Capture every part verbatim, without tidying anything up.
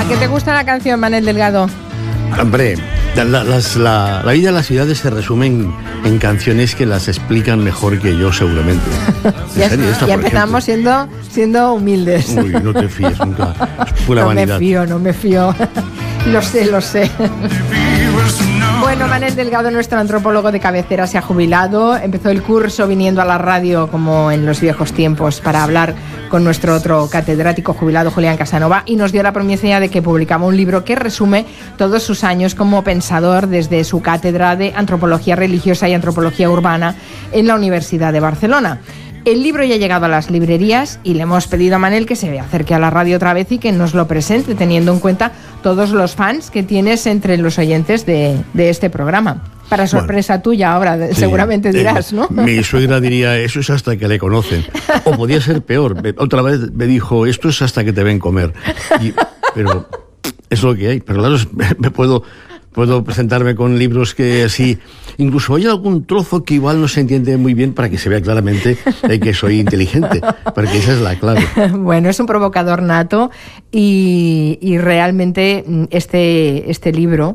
qué te gusta la canción, Manel Delgado? Hombre, la, las, la, la vida de las ciudades se resume en, en canciones que las explican mejor que yo, seguramente. ya serio, esta, ya empezamos siendo, siendo humildes. Uy, no te fíes nunca. Es pura no vanidad. No me fío, no me fío. Lo sé, lo sé. Bueno, Manel Delgado, nuestro antropólogo de cabecera, se ha jubilado. Empezó el curso viniendo a la radio como en los viejos tiempos para hablar con nuestro otro catedrático jubilado, Julián Casanova, y nos dio la primicia de que publicaba un libro que resume todos sus años como pensador desde su cátedra de antropología religiosa y antropología urbana en la Universidad de Barcelona. El libro ya ha llegado a las librerías y le hemos pedido a Manel que se acerque a la radio otra vez y que nos lo presente, teniendo en cuenta todos los fans que tienes entre los oyentes de, de este programa. Para sorpresa bueno, tuya ahora, sí, seguramente dirás, eh, ¿no? Mi suegra diría, eso es hasta que le conocen. O podía ser peor. Otra vez me dijo, esto es hasta que te ven comer. Y, pero es lo que hay. Pero claro, me puedo... Puedo presentarme con libros que sí, incluso hay algún trozo que igual no se entiende muy bien para que se vea claramente que soy inteligente, porque esa es la clave. Bueno, es un provocador nato y, y realmente este, este libro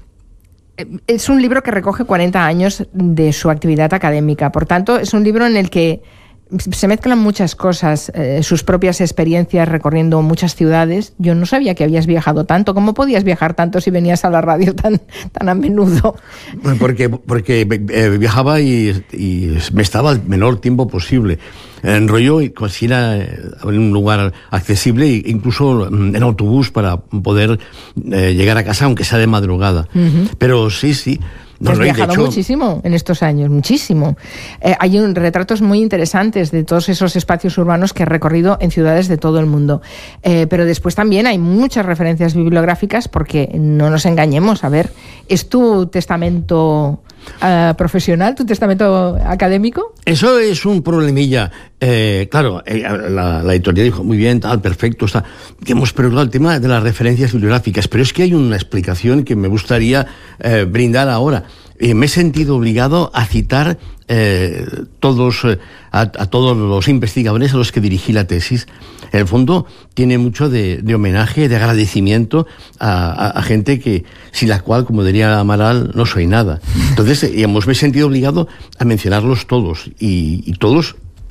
es un libro que recoge cuarenta años de su actividad académica. Por tanto, es un libro en el que se mezclan muchas cosas, eh, sus propias experiencias recorriendo muchas ciudades. Yo no sabía que habías viajado tanto. ¿Cómo podías viajar tanto si venías a la radio tan, tan a menudo? Porque, porque eh, viajaba y, y me estaba el menor tiempo posible. Enrolló y consiguiera en un lugar accesible, incluso en autobús para poder eh, llegar a casa, aunque sea de madrugada. Uh-huh. Pero sí, sí. No, has viajado hecho... muchísimo en estos años, muchísimo. Eh, hay un, retratos muy interesantes de todos esos espacios urbanos que he recorrido en ciudades de todo el mundo. Eh, pero después también hay muchas referencias bibliográficas porque, no nos engañemos, a ver, ¿es tu testamento uh, profesional, tu testamento académico? Eso es un problemilla. Eh, claro, eh, la, la editorial dijo, muy bien, tal, perfecto, está. Hemos preguntado el tema de las referencias bibliográficas, pero es que hay una explicación que me gustaría eh, brindar ahora. Eh, me he sentido obligado a citar eh, todos, eh, a, a todos los investigadores a los que dirigí la tesis. En el fondo tiene mucho de, de homenaje, de agradecimiento a, a, a gente que, sin la cual, como diría Amaral, no soy nada. Entonces, eh, digamos, me he sentido obligado a mencionarlos todos, y, y todos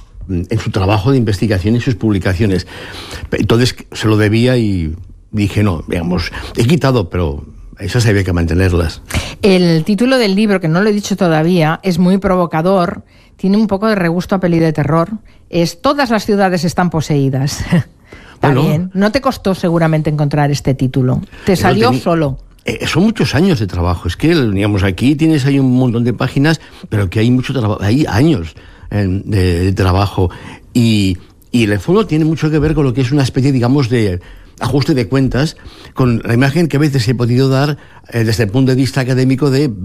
en su trabajo de investigación y sus publicaciones. Entonces se lo debía y dije, no, digamos, he quitado, pero esas había que mantenerlas. El título del libro, que no lo he dicho todavía, es muy provocador, tiene un poco de regusto a peli de terror, es Todas las ciudades están poseídas. Está bueno, bien, no te costó seguramente encontrar este título, te salió tení... solo. Eh, son muchos años de trabajo, es que, digamos, aquí tienes ahí un montón de páginas, pero que hay mucho trabajo, hay años de, de trabajo, y, y en el fondo tiene mucho que ver con lo que es una especie, digamos, de ajuste de cuentas, con la imagen que a veces he podido dar eh, desde el punto de vista académico de